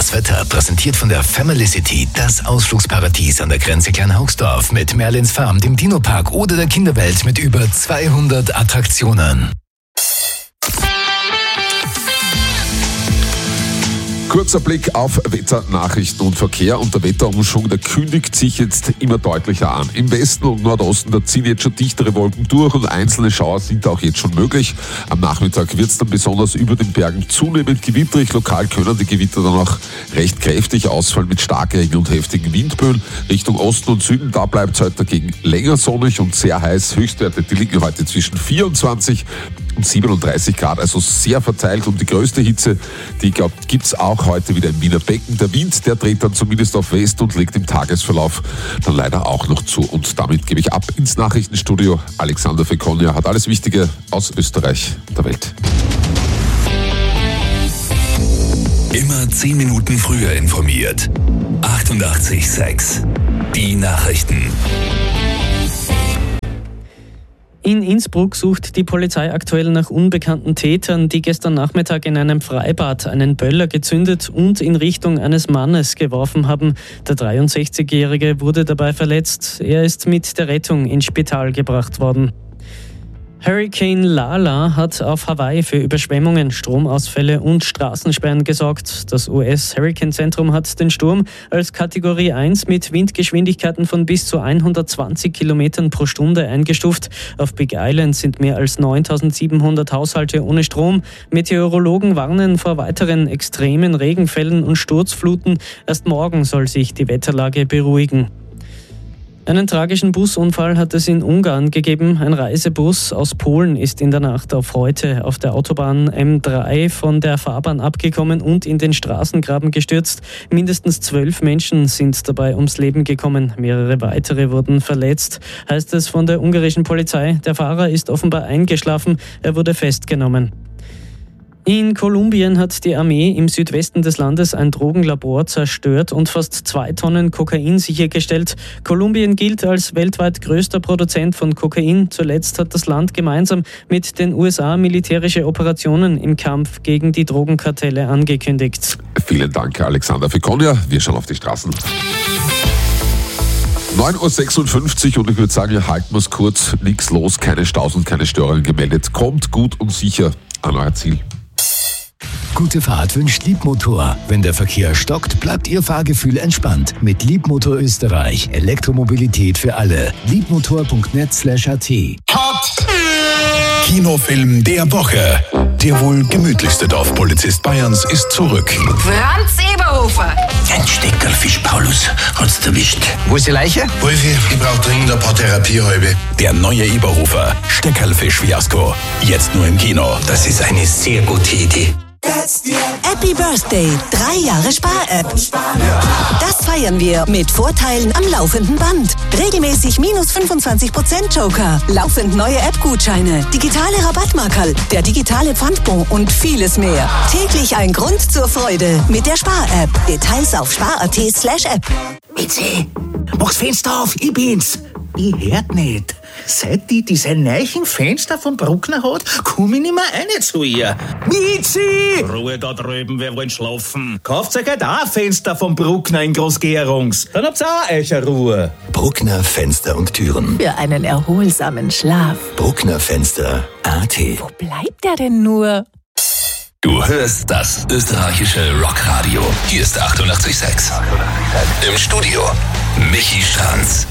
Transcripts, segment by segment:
Das Wetter präsentiert von der Family City, das Ausflugsparadies an der Grenze Kleinhaugsdorf mit Merlins Farm, dem Dino-Park oder der Kinderwelt mit über 200 Attraktionen. Kurzer Blick auf Wetter, Nachrichten und Verkehr, und der Wetterumschwung, der kündigt sich jetzt immer deutlicher an. Im Westen und Nordosten, da ziehen jetzt schon dichtere Wolken durch und einzelne Schauer sind auch jetzt schon möglich. Am Nachmittag wird es dann besonders über den Bergen zunehmend gewitterig. Lokal können die Gewitter dann auch recht kräftig ausfallen mit Starkregen und heftigen Windböen. Richtung Osten und Süden, da bleibt es heute dagegen länger sonnig und sehr heiß. Höchstwerte, die liegen heute zwischen 24 und 37 Grad, also sehr verteilt, und die größte Hitze, die gibt es auch heute wieder im Wiener Becken. Der Wind, der dreht dann zumindest auf West und legt im Tagesverlauf dann leider auch noch zu. Und damit gebe ich ab ins Nachrichtenstudio. Alexander Fekonia hat alles Wichtige aus Österreich und der Welt. Immer 10 Minuten früher informiert. 88,6. Die Nachrichten. In Innsbruck sucht die Polizei aktuell nach unbekannten Tätern, die gestern Nachmittag in einem Freibad einen Böller gezündet und in Richtung eines Mannes geworfen haben. Der 63-Jährige wurde dabei verletzt. Er ist mit der Rettung ins Spital gebracht worden. Hurricane Lala hat auf Hawaii für Überschwemmungen, Stromausfälle und Straßensperren gesorgt. Das US-Hurricane-Zentrum hat den Sturm als Kategorie 1 mit Windgeschwindigkeiten von bis zu 120 Kilometern pro Stunde eingestuft. Auf Big Island sind mehr als 9.700 Haushalte ohne Strom. Meteorologen warnen vor weiteren extremen Regenfällen und Sturzfluten. Erst morgen soll sich die Wetterlage beruhigen. Einen tragischen Busunfall hat es in Ungarn gegeben. Ein Reisebus aus Polen ist in der Nacht auf heute auf der Autobahn M3 von der Fahrbahn abgekommen und in den Straßengraben gestürzt. Mindestens 12 Menschen sind dabei ums Leben gekommen. Mehrere weitere wurden verletzt, heißt es von der ungarischen Polizei. Der Fahrer ist offenbar eingeschlafen. Er wurde festgenommen. In Kolumbien hat die Armee im Südwesten des Landes ein Drogenlabor zerstört und fast 2 Tonnen Kokain sichergestellt. Kolumbien gilt als weltweit größter Produzent von Kokain. Zuletzt hat das Land gemeinsam mit den USA militärische Operationen im Kampf gegen die Drogenkartelle angekündigt. Vielen Dank, Alexander Fekonia. Wir schauen auf die Straßen. 9.56 Uhr und ich würde sagen, halten wir es kurz. Nichts los, keine Staus und keine Störungen gemeldet. Kommt gut und sicher an euer Ziel. Gute Fahrt wünscht Liebmotor. Wenn der Verkehr stockt, bleibt Ihr Fahrgefühl entspannt. Mit Liebmotor Österreich. Elektromobilität für alle. Liebmotor.net/at. Cut! Kinofilm der Woche. Der wohl gemütlichste Dorfpolizist Bayerns ist zurück. Franz Eberhofer. Ein Steckerlfisch, Paulus, hat's erwischt. Wo ist die Leiche? Wolfi, ich brauch dringend ein paar Therapiehalbe. Der neue Eberhofer, Steckerlfisch-Fiasko. Jetzt nur im Kino. Das ist eine sehr gute Idee. Happy Birthday, 3 Jahre Spar-App. Das feiern wir mit Vorteilen am laufenden Band. Regelmäßig minus 25% Joker, laufend neue App-Gutscheine, digitale Rabattmarkerl, der digitale Pfandbon und vieles mehr. Täglich ein Grund zur Freude mit der Spar-App. Details auf spar.at/app. Bitte, mach's Fenster auf, ich bin's. Ich hört nicht. Seit die diese neuen Fenster von Bruckner hat, komm ich nicht mehr rein zu ihr. Mizi! Ruhe da drüben, wir wollen schlafen. Kauft euch halt auch ein Fenster von Bruckner in Großgärungs. Dann habt's auch euch eine Ruhe. Bruckner Fenster und Türen. Für einen erholsamen Schlaf. Bruckner Fenster AT. Wo bleibt er denn nur? Du hörst das österreichische Rockradio. Hier ist 88,6. Im Studio Michi Stranz.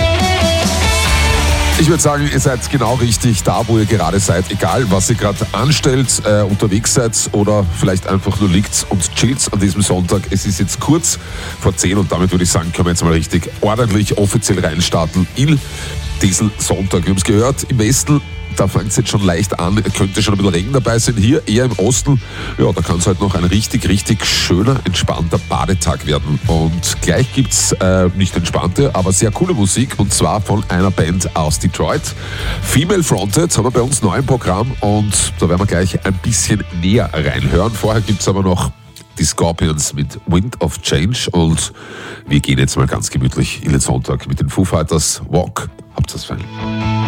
Ich würde sagen, ihr seid genau richtig da, wo ihr gerade seid. Egal, was ihr gerade anstellt, unterwegs seid oder vielleicht einfach nur liegt und chillt an diesem Sonntag. Es ist jetzt kurz vor 10 und damit würde ich sagen, können wir jetzt mal richtig ordentlich offiziell reinstarten in diesen Sonntag. Wir haben es gehört, im Westen, da fängt es jetzt schon leicht an, könnte schon ein bisschen Regen dabei sein. Hier eher im Osten, ja, da kann es halt noch ein richtig, richtig schöner, entspannter Badetag werden. Und gleich gibt es nicht entspannte, aber sehr coole Musik, und zwar von einer Band aus Detroit. Female Fronted haben wir bei uns neu im Programm und da werden wir gleich ein bisschen näher reinhören. Vorher gibt es aber noch die Scorpions mit Wind of Change und wir gehen jetzt mal ganz gemütlich in den Sonntag mit den Foo Fighters. Walk. Habt das fein.